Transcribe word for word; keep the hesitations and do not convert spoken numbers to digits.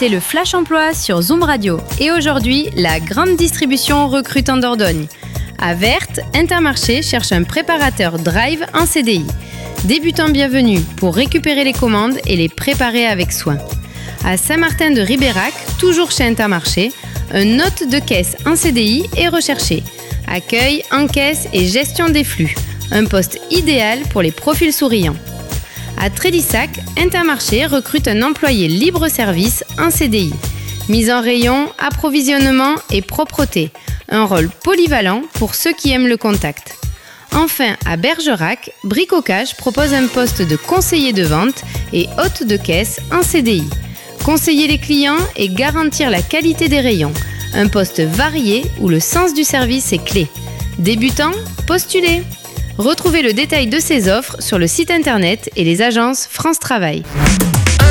C'est le Flash Emploi sur Zoom Radio. Et aujourd'hui, la grande distribution recrute en Dordogne. À Vertes, Intermarché cherche un préparateur drive en C D I. Débutants bienvenus pour récupérer les commandes et les préparer avec soin. À Saint-Martin de Ribérac, toujours chez Intermarché, un hôte de caisse en C D I est recherché. Accueil, encaisse et gestion des flux. Un poste idéal pour les profils souriants. À Trélissac, Intermarché recrute un employé libre-service en C D I. Mise en rayon, approvisionnement et propreté. Un rôle polyvalent pour ceux qui aiment le contact. Enfin, à Bergerac, Bricocage propose un poste de conseiller de vente et hôte de caisse en C D I. Conseiller les clients et garantir la qualité des rayons. Un poste varié où le sens du service est clé. Débutants, postulez. Retrouvez le détail de ces offres sur le site internet et les agences France Travail.